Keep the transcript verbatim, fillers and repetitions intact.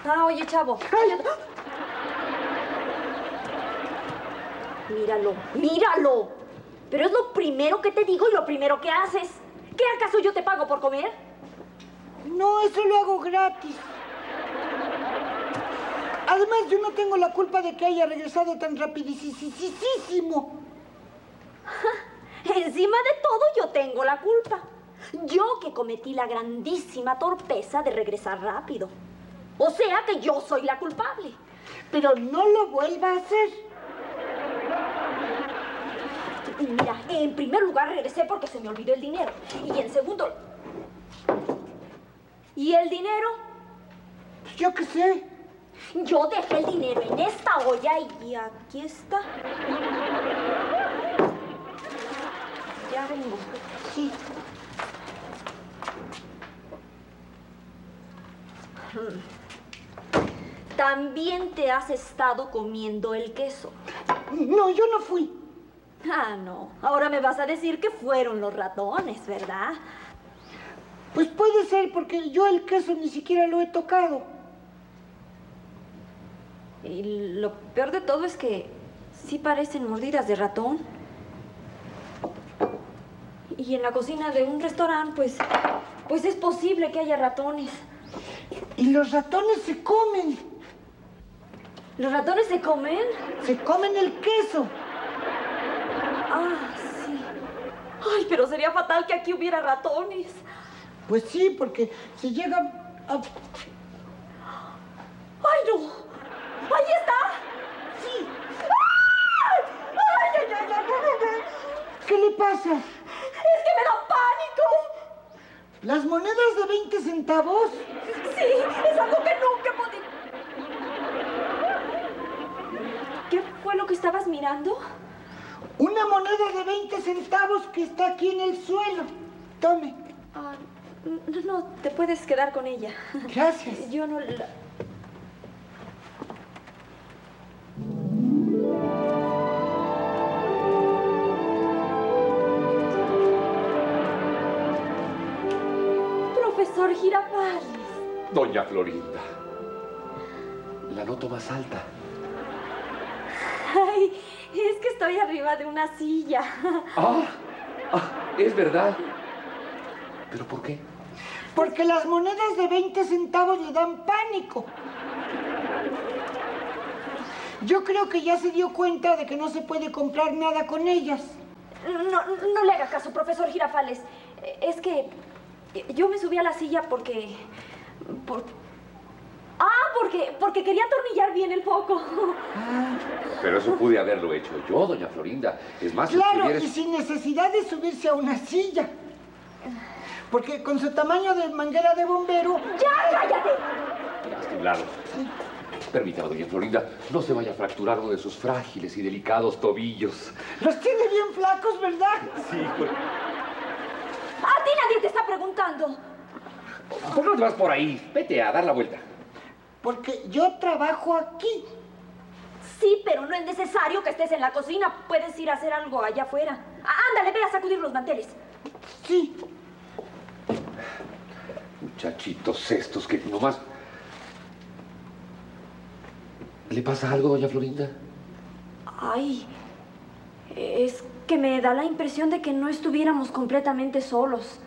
Ah, oye, chavo. Ay. Míralo, míralo. Pero es lo primero que te digo y lo primero que haces. ¿Qué acaso yo te pago por comer? No, eso lo hago gratis. Además, yo no tengo la culpa de que haya regresado tan rapidísimo. Encima de todo, yo tengo la culpa. Yo que cometí la grandísima torpeza de regresar rápido. O sea que yo soy la culpable. Pero no lo vuelva a hacer. Mira, en primer lugar regresé porque se me olvidó el dinero. Y en segundo... ¿Y el dinero? Pues yo qué sé. Yo dejé el dinero en esta olla y aquí está. Ya vengo. Sí. También te has estado comiendo el queso. No, yo no fui. Ah, no. Ahora me vas a decir que fueron los ratones, ¿verdad? Pues puede ser, porque yo el queso ni siquiera lo he tocado. Y lo peor de todo es que sí parecen mordidas de ratón. Y en la cocina de un restaurante, pues, pues es posible que haya ratones. Y los ratones se comen. ¿Los ratones se comen? Se comen el queso. Ah, sí. Ay, pero sería fatal que aquí hubiera ratones. Pues sí, porque si llega a... ¡Ay, no! ¡Ahí está! Sí. ¡Ay! ¡Ay, ay, ay, ay, ay, ay! ¿Qué le pasa? ¡Es que me da pánico! ¿Las monedas de veinte centavos? Sí, es algo que nunca podí... ¿Qué fue lo que estabas mirando? Una moneda de veinte centavos que está aquí en el suelo. Tome. Ah, no, no, te puedes quedar con ella. Gracias. Yo no la... Profesor Girafales. Doña Florinda. La noto más alta. Ay, es que estoy arriba de una silla. Ah, ah, es verdad. ¿Pero por qué? Porque las monedas de veinte centavos le dan pánico. Yo creo que ya se dio cuenta de que no se puede comprar nada con ellas. No, no le haga caso, profesor Girafales. Es que yo me subí a la silla porque... Por... Ah, porque, porque quería atornillar bien el foco. Ah. Pero eso pude haberlo hecho yo, doña Florinda. Es más, claro, si estuvieras... y sin necesidad de subirse a una silla. Porque con su tamaño de manguera de bombero... ¡Ya, cállate! Claro. Permítame, doña Florinda, no se vaya a fracturar uno de sus frágiles y delicados tobillos. Los tiene bien flacos, ¿verdad? Sí, pues... A ti nadie te está preguntando. ¿Por qué no te vas por ahí? Vete a dar la vuelta. Porque yo trabajo aquí. Sí, pero no es necesario que estés en la cocina. Puedes ir a hacer algo allá afuera. Ah, ándale, ve a sacudir los manteles. Sí. Muchachitos estos que nomás... ¿Le pasa algo, doña Florinda? Ay, es que me da la impresión de que no estuviéramos completamente solos.